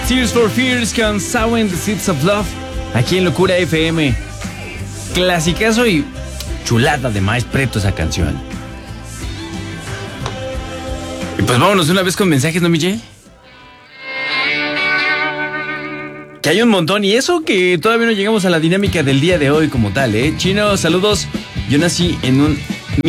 Tears for Fears con Sowing the Seeds of Love, aquí en Locura FM. Clasicazo y chulada de Maes Preto esa canción. Y pues vámonos una vez con mensajes, ¿no, Mille? Que hay un montón, y eso que todavía no llegamos a la dinámica del día de hoy como tal, ¿eh? Chino, saludos. Yo nací en un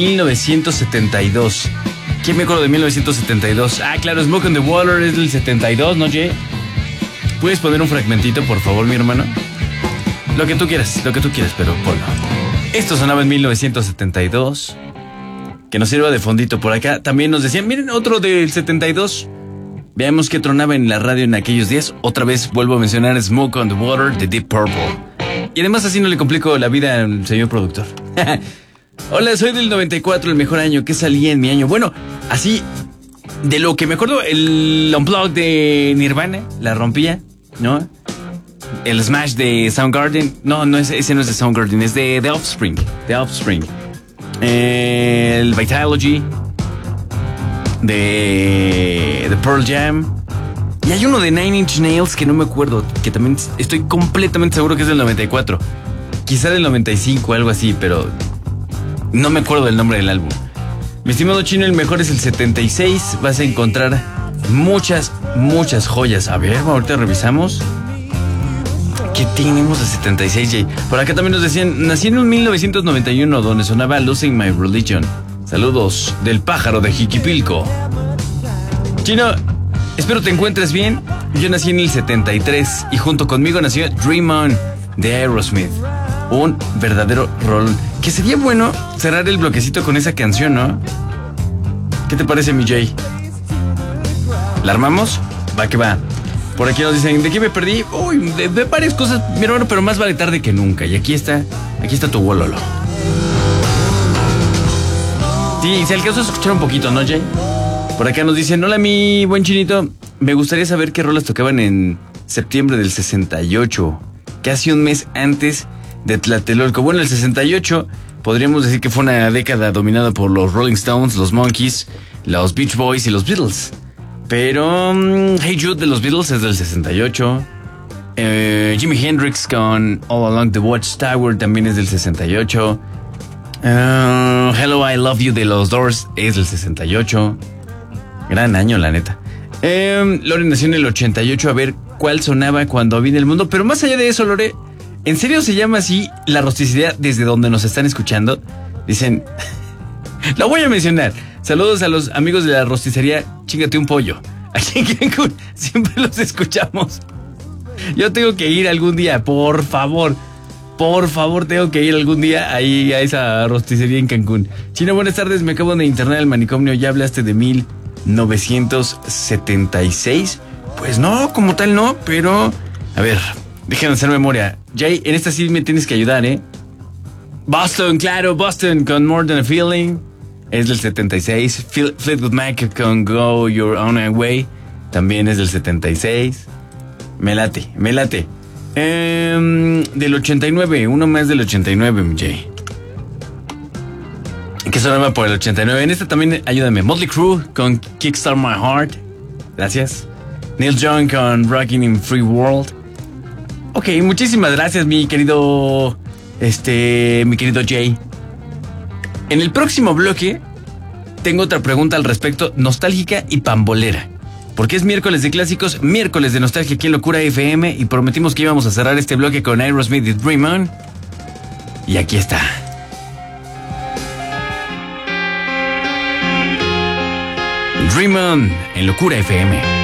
1972. ¿Quién me acuerdo de 1972? Ah, claro, Smoke on the Water es del 72, ¿no, Jay? ¿Puedes poner un fragmentito, por favor, mi hermano? Lo que tú quieras, pero ponlo. Esto sonaba en 1972. Que nos sirva de fondito por acá. También nos decían, miren, otro del 72. Veamos qué tronaba en la radio en aquellos días. Otra vez vuelvo a mencionar Smoke on the Water de Deep Purple. Y además así no le complico la vida al señor productor. Hola, soy del 94, el mejor año. ¿Qué salía en mi año? Bueno, así, de lo que me acuerdo, el Unplugged de Nirvana, la rompía, ¿no? El Smash de Soundgarden. No, ese no es de Soundgarden, es de The Offspring. El Vitalogy de Pearl Jam. Y hay uno de Nine Inch Nails que no me acuerdo, que también estoy completamente seguro que es del 94. Quizá del 95, algo así, pero no me acuerdo del nombre del álbum. Mi estimado Chino, el mejor es el 76. Vas a encontrar muchas joyas. A ver, ahorita revisamos. ¿Qué tenemos de 76, Jay? Por acá también nos decían, nací en un 1991 donde sonaba Losing My Religion. Saludos del pájaro de Jiquipilco. Chino, espero te encuentres bien. Yo nací en el 73 y junto conmigo nació Dream On de Aerosmith. Un verdadero rolón. Que sería bueno cerrar el bloquecito con esa canción, ¿no? ¿Qué te parece, mi Jay? ¿La armamos? Va que va. Por aquí nos dicen, ¿de qué me perdí? Uy, de varias cosas, mi hermano, pero más vale tarde que nunca. Y aquí está tu Wololo. Sí, se alcanzó a escuchar un poquito, ¿no, Jay? Por acá nos dicen, hola, mi buen Chinito. Me gustaría saber qué rolas tocaban en septiembre del 68, casi un mes antes de Tlatelolco. Bueno, el 68 podríamos decir que fue una década dominada por los Rolling Stones, los Monkees, los Beach Boys y los Beatles. Pero Hey Jude de los Beatles es del 68. Jimi Hendrix con All Along the Watchtower también es del 68. Hello I Love You de los Doors es del 68. Gran año, la neta. Lore nació en el 88. A ver cuál sonaba cuando vine al mundo. Pero más allá de eso, Lore, ¿en serio se llama así la rosticería desde donde nos están escuchando? Dicen, lo voy a mencionar. Saludos a los amigos de la rosticería Chíngate un Pollo. Aquí en Cancún siempre los escuchamos. Yo tengo que ir algún día, por favor, tengo que ir algún día ahí a esa rosticería en Cancún. Chino, buenas tardes, me acabo de internar al manicomio. ¿Ya hablaste de 1976? Pues no, como tal no, pero... A ver, déjenme hacer memoria. Jay, en esta sí me tienes que ayudar, ¿eh? Boston, claro, Boston con More Than a Feeling es del 76. Fleetwood Mac con Go Your Own Way también es del 76. Me late. Del 89, uno más del 89, Jay. ¿Qué sonaba por el 89? En esta también ayúdame. Motley Crue con Kickstart My Heart. Gracias. Neil Young con Rockin' in Free World. Ok, muchísimas gracias, mi querido Jay. En el próximo bloque tengo otra pregunta al respecto, nostálgica y pambolera. Porque es miércoles de clásicos, miércoles de nostalgia aquí en Locura FM, y prometimos que íbamos a cerrar este bloque con Aerosmith y Dream On. Y aquí está. Dream On en Locura FM.